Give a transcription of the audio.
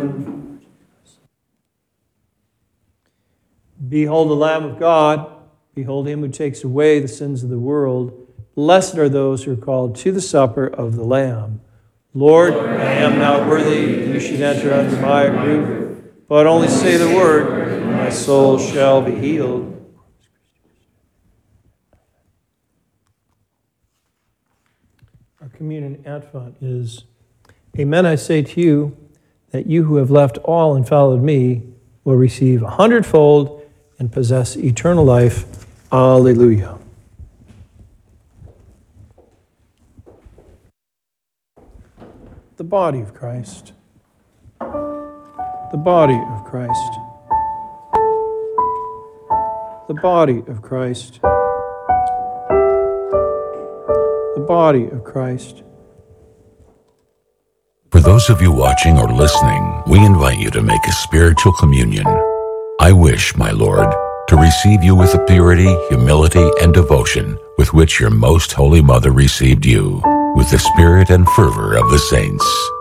Amen. Behold the Lamb of God. Behold him who takes away the sins of the world. Blessed are those who are called to the supper of the Lamb. Lord, I am not worthy that you should enter under my roof, but only say the word, and my soul shall be healed. Our communion antiphon is, Amen, I say to you, that you who have left all and followed me will receive 100-fold and possess eternal life. Alleluia. The body of Christ. The body of Christ. The body of Christ. The body of Christ. For those of you watching or listening, we invite you to make a spiritual communion. I wish, my Lord, to receive you with the purity, humility, and devotion with which your most holy mother received you, with the spirit and fervor of the saints.